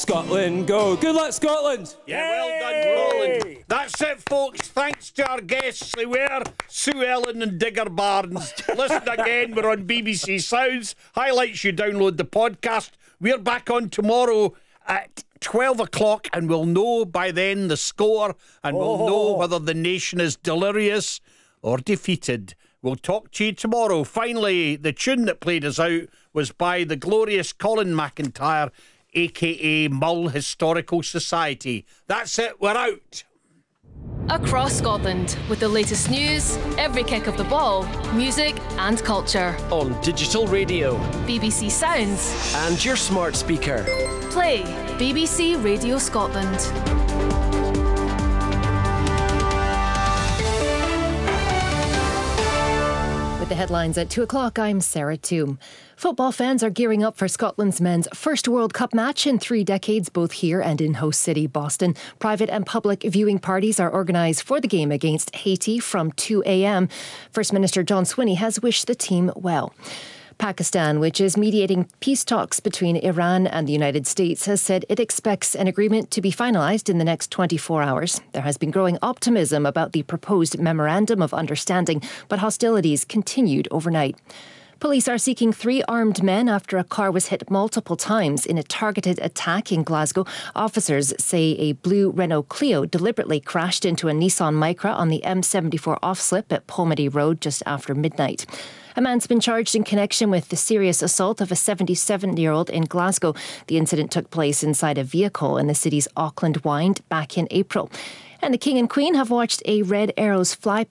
Scotland go. Good luck, Scotland. Yeah, well done, Colin. That's it, folks. Thanks to our guests. They were Sue Ellen and Digger Barnes. Listen again. We're on BBC Sounds. Highlights you download the podcast. We're back on tomorrow at 12 o'clock, and we'll know by then the score, and we'll know whether the nation is delirious or defeated. We'll talk to you tomorrow. Finally, the tune that played us out was by the glorious Colin McIntyre, a.k.a. Mull Historical Society. That's it, we're out. Across Scotland, with the latest news, every kick of the ball, music and culture. On digital radio, BBC Sounds, and your smart speaker. Play BBC Radio Scotland. The headlines at 2 o'clock, I'm Sarah Toom. Football fans are gearing up for Scotland's men's first World Cup match in 3 decades, both here and in host city Boston. Private and public viewing parties are organised for the game against Haiti from 2 a.m. First Minister John Swinney has wished the team well. Pakistan, which is mediating peace talks between Iran and the United States, has said it expects an agreement to be finalised in the next 24 hours. There has been growing optimism about the proposed Memorandum of Understanding, but hostilities continued overnight. Police are seeking 3 armed men after a car was hit multiple times in a targeted attack in Glasgow. Officers say a blue Renault Clio deliberately crashed into a Nissan Micra on the M74 off-slip at Polmady Road just after midnight. A man's been charged in connection with the serious assault of a 77-year-old in Glasgow. The incident took place inside a vehicle in the city's Auckland Wynd back in April. And the King and Queen have watched a Red Arrows fly